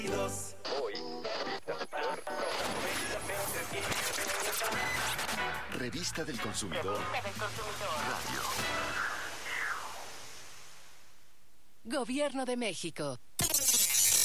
Hoy, Revista del Consumidor. Radio. Gobierno de México.